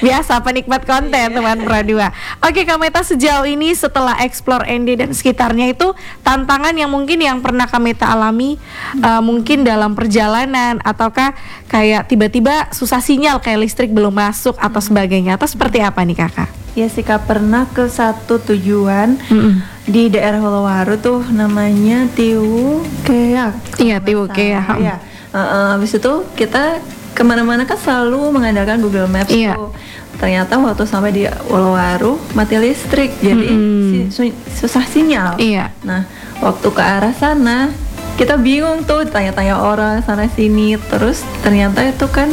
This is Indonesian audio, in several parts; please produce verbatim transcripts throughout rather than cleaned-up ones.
Biasa penikmat konten teman Pradua. Oke Kak Meta, sejauh ini setelah explore N D dan sekitarnya itu tantangan yang mungkin yang pernah Kak Meta alami uh, mungkin dalam perjalanan ataukah kayak tiba-tiba susah sinyal kayak listrik belum masuk atau sebagainya, atau seperti apa nih Kakak? Ya sih Kak, pernah ke satu tujuan mm-mm. di daerah Holowaru tuh namanya Tiwu Keak. Iya Tiwu Keak. Ya. Uh, uh, habis itu kita kemana-mana kan selalu mengandalkan Google Maps iya. tuh. Ternyata waktu sampai di Holowaru mati listrik, jadi mm-hmm. si, susah sinyal. Iya. Nah, waktu ke arah sana kita bingung tuh, tanya-tanya orang sana sini. Terus ternyata itu kan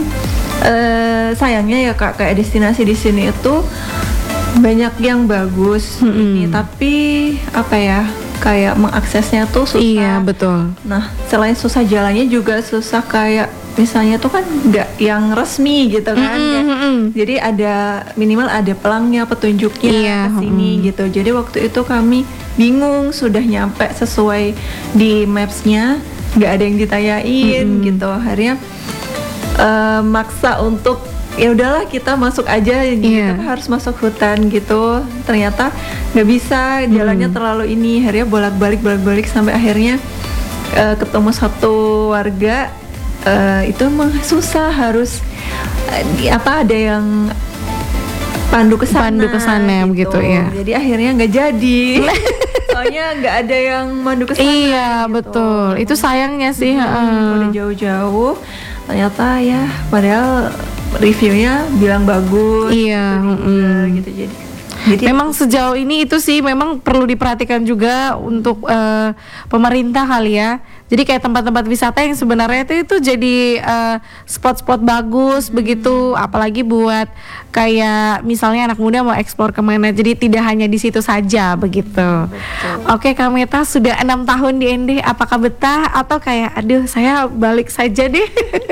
uh, sayangnya ya Kak, kayak destinasi di sini itu banyak yang bagus mm-hmm. ini, tapi apa ya, kayak mengaksesnya tuh susah. Iya betul. Nah selain susah jalannya juga susah, kayak misalnya tuh kan nggak yang resmi gitu kan, mm-hmm. ya. Jadi ada minimal ada pelangnya, petunjuknya iya, kesini mm-hmm. gitu. Jadi waktu itu kami bingung, sudah nyampe sesuai di mapsnya nggak ada yang ditanyain mm-hmm. gitu. Akhirnya uh, maksa untuk ya udahlah kita masuk aja, yeah. kita harus masuk hutan gitu. Ternyata nggak bisa, jalannya hmm. terlalu ini. Akhirnya bolak-balik bolak-balik sampai akhirnya uh, ketemu satu warga. Uh, itu emang susah, harus uh, di, apa ada yang pandu ke sana, pandu ke sana gitu. begitu ya. Jadi akhirnya nggak jadi. Soalnya nggak ada yang mandu ke sana. Iya gitu. Betul. Itu sayangnya sih. Hmm, uh. Udah jauh-jauh. Ternyata ya padahal reviewnya bilang bagus. Iya. Gitu, mm. gitu jadi. Jadi memang sejauh ini itu sih memang perlu diperhatikan juga untuk uh, pemerintah kali ya. Jadi kayak tempat-tempat wisata yang sebenarnya itu itu jadi uh, spot-spot bagus hmm. begitu, apalagi buat kayak misalnya anak muda mau eksplor kemana. Jadi tidak hanya di situ saja begitu. Betul. Oke Kak Meta, sudah enam tahun di N D, apakah betah atau kayak aduh saya balik saja deh?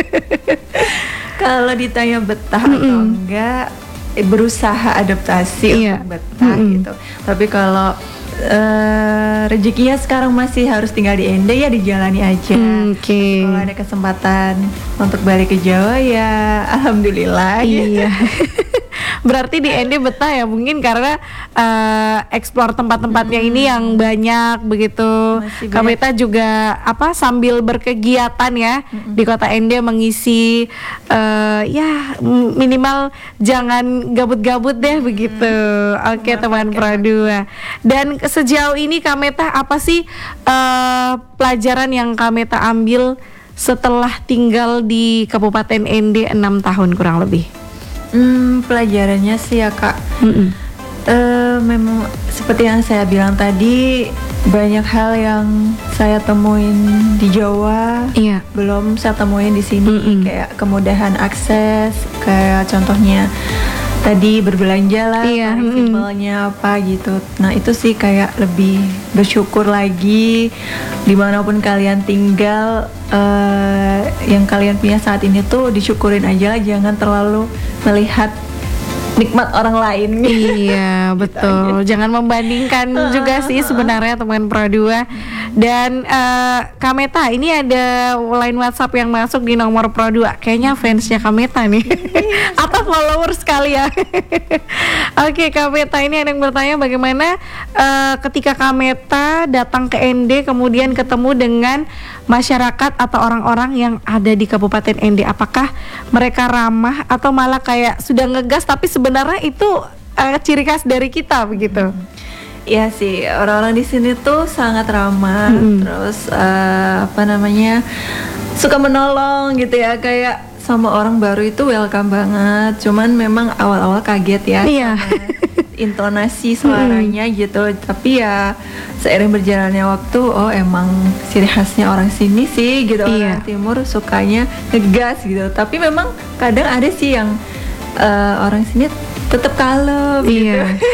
Kalau ditanya betah mm-mm. atau enggak, berusaha adaptasi iya. untuk betah mm-hmm. gitu. Tapi kalau uh, rezekinya sekarang masih harus tinggal di N D, ya dijalani aja. Oke. Okay. Kalau ada kesempatan untuk balik ke Jawa ya alhamdulillah. Iya. Berarti di N D betah ya, mungkin karena uh, eksplor tempat-tempatnya hmm. ini yang banyak begitu. Kak Meta juga apa sambil berkegiatan ya hmm. di kota N D mengisi uh, ya minimal jangan gabut-gabut deh hmm. begitu. Oke okay, teman Pradua. Dan sejauh ini Kak Meta apa sih uh, pelajaran yang Kak Meta ambil setelah tinggal di Kabupaten N D enam tahun kurang lebih? Hmm, pelajarannya sih ya Kak, uh, memang seperti yang saya bilang tadi, banyak hal yang saya temuin di Jawa, iya. belum saya temuin di sini. Mm-mm. Kayak kemudahan akses, kayak contohnya tadi berbelanja lah, iya. simpelnya apa gitu. Nah itu sih kayak lebih bersyukur lagi dimanapun kalian tinggal. Uh, yang kalian punya saat ini tuh disyukurin aja lah, jangan terlalu melihat nikmat orang lain. Iya betul, gitu. Jangan membandingkan juga sih sebenarnya teman Pradua. Dan uh, Kak Meta, ini ada line WhatsApp yang masuk di nomor Pradua, kayaknya fansnya Kak Meta nih atau followers sekali ya. Oke Kak Meta, ini ada yang bertanya bagaimana uh, ketika Kak Meta datang ke N D kemudian ketemu dengan masyarakat atau orang-orang yang ada di Kabupaten N D, apakah mereka ramah atau malah kayak sudah ngegas tapi sebenarnya itu uh, ciri khas dari kita begitu? Iya sih, orang-orang di sini tuh sangat ramah, mm-hmm. terus uh, apa namanya suka menolong gitu ya, kayak sama orang baru itu welcome banget. Cuman memang awal-awal kaget ya iya. sama intonasi suaranya mm. gitu. Tapi ya seiring berjalannya waktu, oh emang ciri khasnya orang sini sih gitu. Iya. Orang timur sukanya ngegas gitu. Tapi memang kadang ada sih yang uh, orang sini tetap kalem iya. gitu.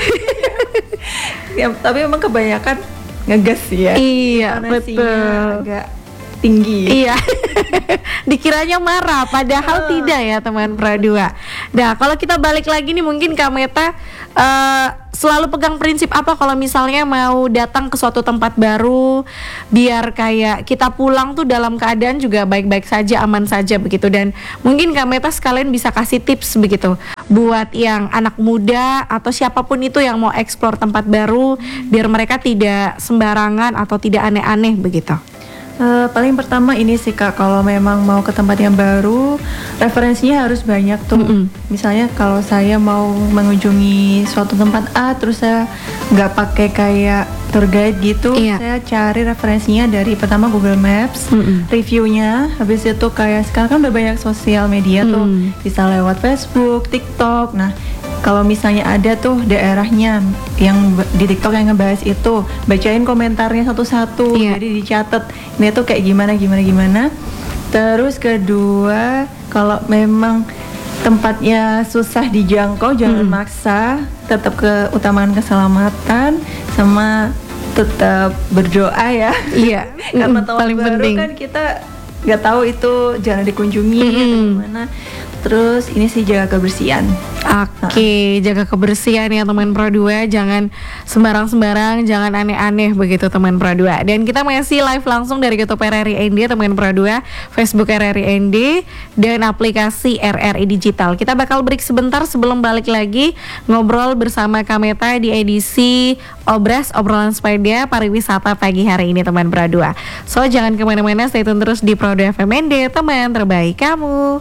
Ya, tapi memang kebanyakan ngegas sih ya. Iya betul. Agak tinggi. Iya. Dikiranya marah, padahal uh. tidak ya teman Pradua. Nah kalau kita balik lagi nih, mungkin Kak Meta uh, selalu pegang prinsip apa kalau misalnya mau datang ke suatu tempat baru, biar kayak kita pulang tuh dalam keadaan juga baik-baik saja, aman saja begitu. Dan mungkin Kak Meta sekalian bisa kasih tips begitu buat yang anak muda atau siapapun itu yang mau eksplor tempat baru biar mereka tidak sembarangan atau tidak aneh-aneh begitu? Uh, paling pertama ini sih Kak, kalau memang mau ke tempat yang baru, referensinya harus banyak tuh. Mm-hmm. Misalnya kalau saya mau mengunjungi suatu tempat A, terus saya nggak pakai kayak tour guide gitu, iya. Saya cari referensinya dari pertama Google Maps, mm-hmm. reviewnya, habis itu kayak sekarang kan udah banyak sosial media mm-hmm. tuh, bisa lewat Facebook, TikTok. Nah, kalau misalnya ada tuh daerahnya yang di TikTok yang ngebahas itu, bacain komentarnya satu-satu, yeah. Jadi dicatat ini tuh kayak gimana gimana gimana. Terus kedua, kalau memang tempatnya susah dijangkau, jangan hmm. maksa, tetap keutamaan keselamatan sama tetap berdoa ya. Iya, karena tahun paling baru penting. Kan kita nggak tahu itu jarang dikunjungi mm-hmm. atau gimana. Terus ini sih jaga kebersihan. Oke, okay, jaga kebersihan ya teman Pro dua, jangan sembarang-sembarang, jangan aneh-aneh begitu teman Pro dua. Dan kita masih live langsung dari YouTube R R I N D teman Pro dua, Facebook R R I N D dan aplikasi R R I Digital. Kita bakal break sebentar sebelum balik lagi ngobrol bersama Kameta di edisi Obras Obrolan Sepeda Pariwisata pagi hari ini teman Pro dua. So jangan kemana-mana, stay tune terus di Pro dua F M N D, teman terbaik kamu.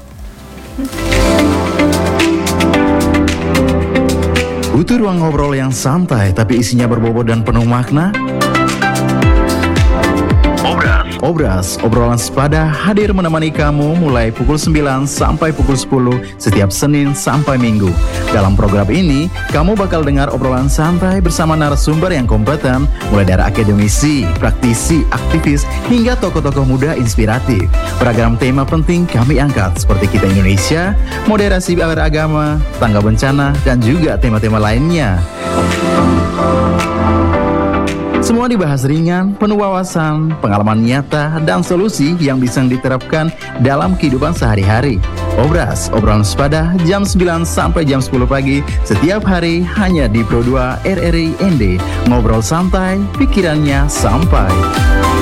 Butuh ruang ngobrol yang santai tapi isinya berbobot dan penuh makna? Obras. Obras, obrolan sepada hadir menemani kamu mulai pukul sembilan sampai pukul sepuluh setiap Senin sampai Minggu. Dalam program ini, kamu bakal dengar obrolan santai bersama narasumber yang kompeten, mulai dari akademisi, praktisi, aktivis, hingga tokoh-tokoh muda inspiratif. Beragam tema penting kami angkat seperti kita Indonesia, moderasi beragama, tangga bencana, dan juga tema-tema lainnya. Semua dibahas ringan, penuh wawasan, pengalaman nyata, dan solusi yang bisa diterapkan dalam kehidupan sehari-hari. Obras, obrolan sepada jam sembilan sampai jam sepuluh pagi setiap hari hanya di Pro dua R R I N D. Ngobrol santai, pikirannya sampai.